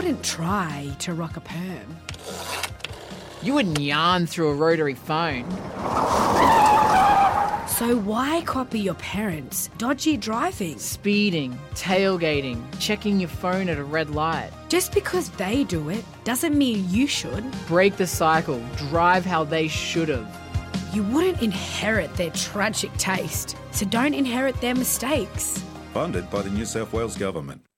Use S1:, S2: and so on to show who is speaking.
S1: wouldn't try to rock a perm.
S2: You wouldn't yarn through a rotary phone.
S1: So why copy your parents' dodgy driving?
S2: Speeding, tailgating, checking your phone at a red light.
S1: Just because they do it doesn't mean you should.
S2: Break the cycle. Drive how they should have.
S1: You wouldn't inherit their tragic taste, so don't inherit their mistakes.
S3: Funded by the New South Wales Government.